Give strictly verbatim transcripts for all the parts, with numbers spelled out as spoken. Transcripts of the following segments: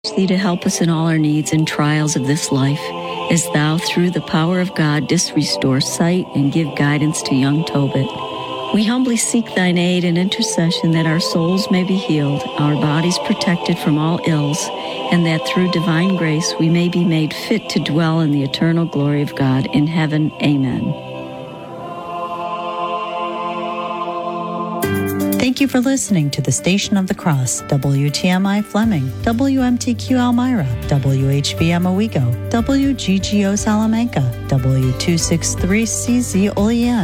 Thee to help us in all our needs and trials of this life, as thou, through the power of God, didst restore sight and give guidance to young Tobit. We humbly seek thine aid and intercession that our souls may be healed, our bodies protected from all ills, and that through divine grace we may be made fit to dwell in the eternal glory of God in heaven. Amen. Thank you for listening to the Station of the Cross, W T M I Fleming, W M T Q Elmira, W H V M Owego, W G G O Salamanca, W two sixty-three C Z Olean.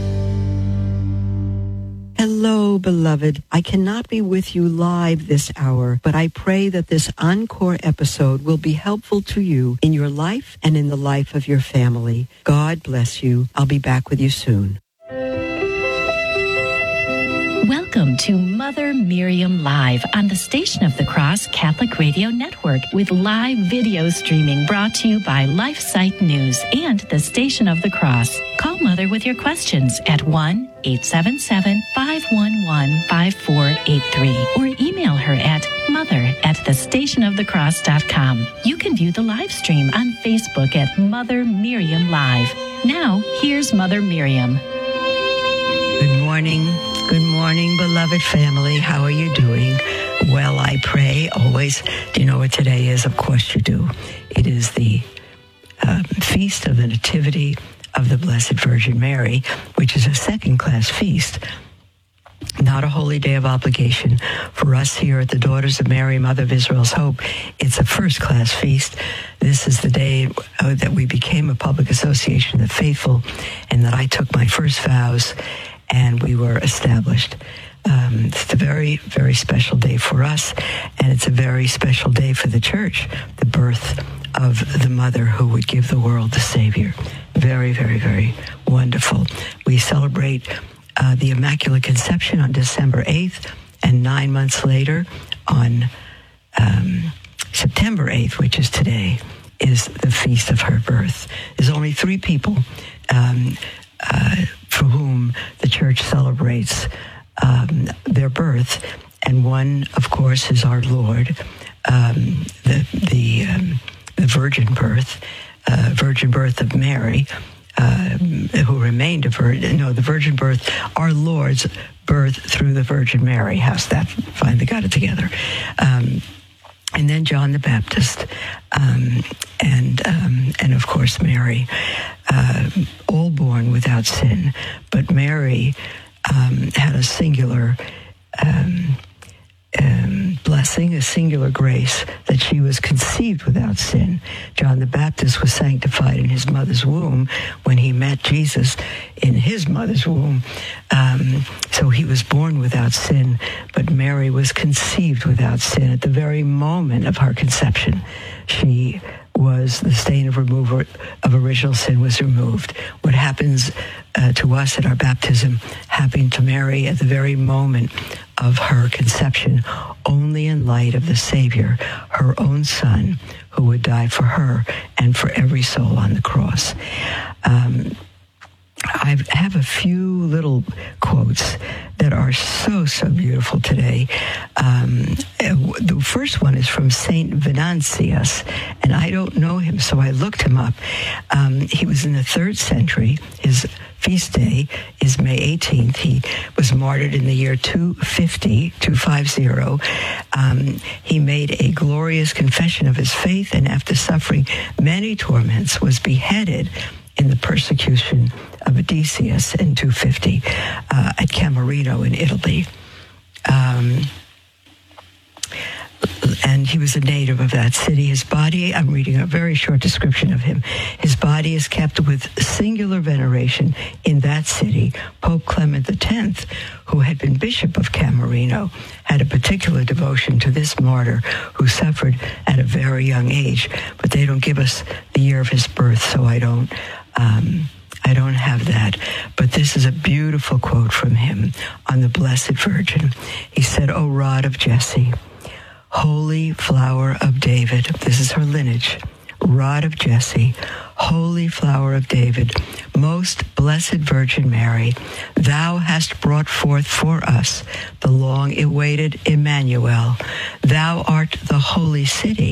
Hello, beloved. I cannot be with you live this hour, but I pray that this encore episode will be helpful to you in your life and in the life of your family. God bless you. I'll be back with you soon. Welcome to Mother Miriam Live on the Station of the Cross Catholic Radio Network with live video streaming brought to you by LifeSite News and the Station of the Cross. Call Mother with your questions at one eight seven seven, five one one, five four eight three or email her at mother at the station of the cross dot com. You can view the live stream on Facebook at Mother Miriam Live. Now, here's Mother Miriam. Good morning. Good morning, beloved family. How are you doing? Well, I pray always. Do you know what today is? Of course you do. It is the um, Feast of the Nativity of the Blessed Virgin Mary, which is a second-class feast, not a holy day of obligation. For us here at the Daughters of Mary, Mother of Israel's Hope, it's a first-class feast. This is the day uh, that we became a public association of the faithful, and that I took my first vows, and we were established. Um, it's a very, very special day for us, and it's a very special day for the church, the birth of the mother who would give the world the Savior. Very, very, very wonderful. We celebrate uh, the Immaculate Conception on December eighth, and nine months later, on um, September eighth, which is today, is the feast of her birth. There's only three people um, uh, for whom the church celebrates um, their birth, and one, of course, is our Lord, um, the the, um, the virgin birth, uh, virgin birth of Mary, uh, who remained a virgin. No, the virgin birth, our Lord's birth through the Virgin Mary. How's that? Finally got it together. Um, and then John the Baptist, um, and um, and of course Mary, uh, all born without sin. But Mary um, had a singular um, um, blessing, a singular grace, that she was conceived without sin. John the Baptist was sanctified in his mother's womb when he met Jesus in his mother's womb. Um, so he was born without sin, but Mary was conceived without sin. At the very moment of her conception, she was, the stain of removal of original sin was removed. What happens uh, to us at our baptism happened to Mary at the very moment of her conception, only in light of the Savior, her own Son, who would die for her and for every soul on the cross. Um, I have a few little quotes that are so, so beautiful today. Um, the first one is from Saint Venantius, and I don't know him, so I looked him up. Um, he was in the third century. His feast day is May eighteenth. He was martyred in the year two fifty, two fifty. Um, he made a glorious confession of his faith, and after suffering many torments, was beheaded in the persecution of Odysseus in two fifty uh, at Camerino in Italy. Um, and he was a native of that city. His body, I'm reading a very short description of him. His body is kept with singular veneration in that city. Pope Clement the tenth, who had been Bishop of Camerino, had a particular devotion to this martyr who suffered at a very young age. But they don't give us the year of his birth, so I don't... Um, I don't have that, but this is a beautiful quote from him on the Blessed Virgin. He said, "O rod of Jesse, holy flower of David," this is her lineage, "rod of Jesse, Holy Flower of David, Most Blessed Virgin Mary, thou hast brought forth for us the long-awaited Emmanuel. Thou art the holy city